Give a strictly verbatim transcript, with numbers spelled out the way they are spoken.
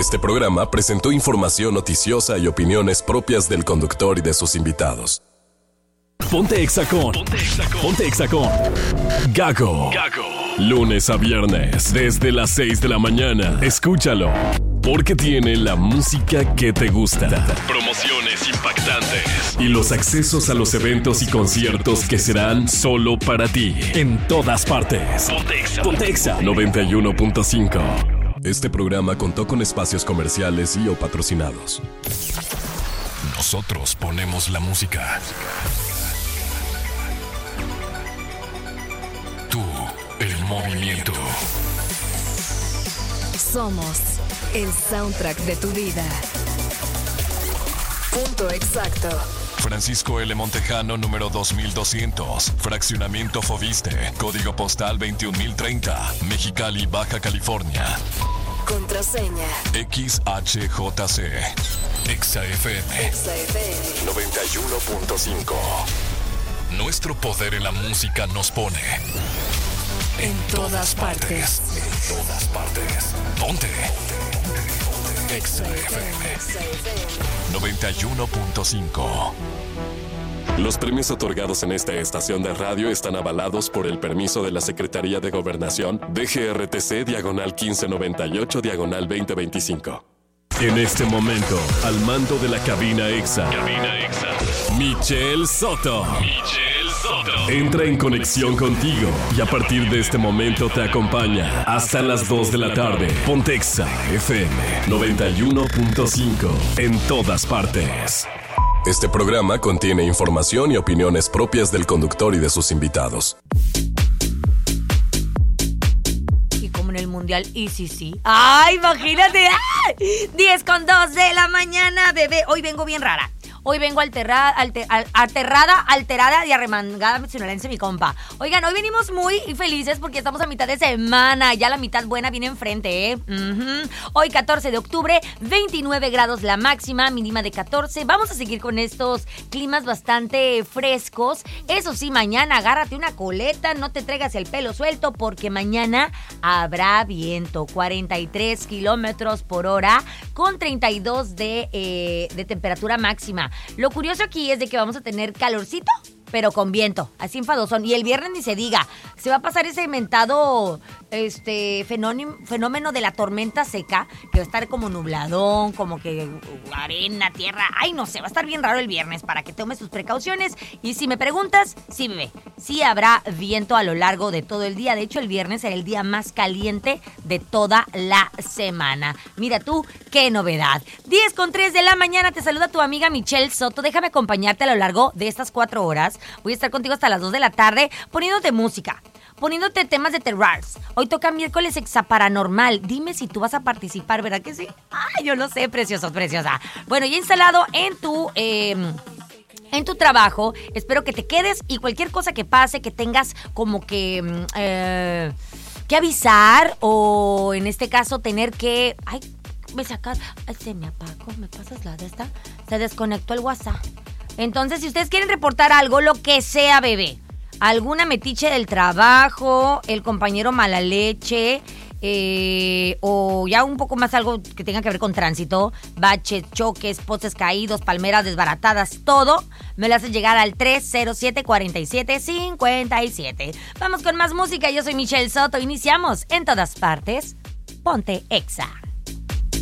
Este programa presentó información noticiosa y opiniones propias del conductor y de sus invitados. Ponte Exa con, Ponte Exa con, Ponte Exa con Gago. Gago. Lunes a viernes, desde las seis de la mañana. Escúchalo, porque tiene la música que te gusta. Promociones impactantes y los accesos a los eventos y conciertos que serán solo para ti. En todas partes. Ponte Exa. Ponte Exa noventa y uno punto cinco. Este programa contó con espacios comerciales y o patrocinados. Nosotros ponemos la música. Tú, el movimiento. Somos el soundtrack de tu vida. Punto exacto. Francisco L. Montejano, número dos mil doscientos. Fraccionamiento Foviste. Código postal veintiún mil treinta. Mexicali, Baja California. Contraseña X H J C. Exa F M. Exa F M noventa y uno punto cinco. Nuestro poder en la música nos pone en, en todas, todas partes. partes. En todas partes. Ponte. Exa F M noventa y uno punto cinco. Los premios otorgados en esta estación de radio están avalados por el permiso de la Secretaría de Gobernación D G R T C diagonal quince noventa y ocho diagonal veinte veinticinco. En este momento, al mando de la cabina Exa, cabina Exa, Michelle Soto. Michelle Soto. Entra en conexión contigo y a partir de este momento te acompaña hasta las dos de la tarde. Ponte Exa F M noventa y uno punto cinco en todas partes. Este programa contiene información y opiniones propias del conductor y de sus invitados. Y como en el mundial, y sí, sí. ¡Ay, imagínate! ¡Ay! diez con dos de la mañana, bebé. Hoy vengo bien rara. Hoy vengo alterada, alter, aterrada, alterada y arremangada sonorense, mi compa. Oigan, hoy venimos muy felices porque estamos a mitad de semana. Ya la mitad buena viene enfrente, ¿eh? Uh-huh. Hoy, catorce de octubre, veintinueve grados la máxima, mínima de catorce. Vamos a seguir con estos climas bastante frescos. Eso sí, mañana agárrate una coleta, no te traigas el pelo suelto porque mañana habrá viento. cuarenta y tres kilómetros por hora con treinta y dos de, eh, de temperatura máxima. Lo curioso aquí es de que vamos a tener calorcito, pero con viento, así enfadosón. Y el viernes ni se diga, se va a pasar ese inventado este fenómeno de la tormenta seca, que va a estar como nubladón, como que arena, tierra. Ay, no sé, va a estar bien raro el viernes para que tomes tus precauciones. Y si me preguntas, sí, bebé, sí habrá viento a lo largo de todo el día. De hecho, el viernes será el día más caliente de toda la semana. Mira tú, qué novedad. diez con tres de la mañana, te saluda tu amiga Michelle Soto. Déjame acompañarte a lo largo de estas cuatro horas. Voy a estar contigo hasta las dos de la tarde poniéndote música, poniéndote temas de terrors. Hoy toca miércoles Exa Paranormal. Dime si tú vas a participar, ¿verdad que sí? Ay, yo lo sé, precioso, preciosa. Bueno, ya instalado en tu... Eh, en tu trabajo, espero que te quedes y cualquier cosa que pase, que tengas como que... Eh, que avisar o en este caso tener que... Ay, me sacas... Ay, se me apagó, ¿me pasas la de esta? Se desconectó el WhatsApp. Entonces, si ustedes quieren reportar algo, lo que sea, bebé, alguna metiche del trabajo, el compañero mala leche, eh, o ya un poco más algo que tenga que ver con tránsito, baches, choques, postes caídos, palmeras desbaratadas, todo, me lo haces llegar al tres cero siete, cuatro siete, cinco siete. Vamos con más música, yo soy Michelle Soto, iniciamos en todas partes, Ponte Exa.